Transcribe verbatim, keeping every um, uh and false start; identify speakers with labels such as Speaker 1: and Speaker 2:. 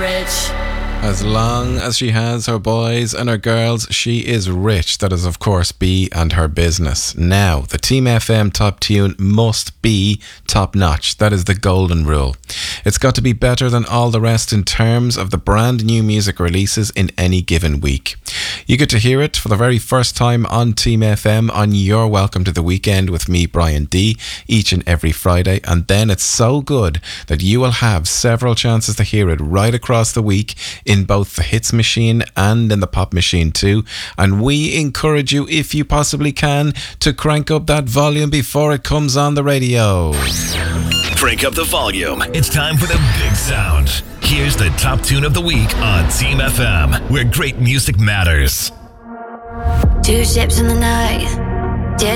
Speaker 1: rich.
Speaker 2: As long as she has her boys and her girls, she is rich. That is, of course, B and her business. Now, the Team F M top tune must be top notch. That is the golden rule. It's got to be better than all the rest in terms of the brand new music releases in any given week. You get to hear it for the very first time on Team F M on your Welcome to the Weekend with me, Brian D, each and every Friday. And then it's so good that you will have several chances to hear it right across the week in both the hits machine and in the pop machine too. And we encourage you, if you possibly can, to crank up that volume before it comes on the radio.
Speaker 3: Crank up the volume. It's time for the big sound. Here's the top tune of the week on Team F M, where great music matters.
Speaker 1: Two ships in the night,